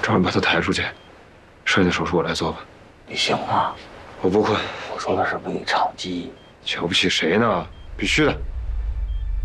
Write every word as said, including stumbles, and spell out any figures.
找人把他抬出去，剩下的手术我来做吧。 你行吗？ 我不困。 我说的是胃肠肌。 瞧不起谁呢？必须的。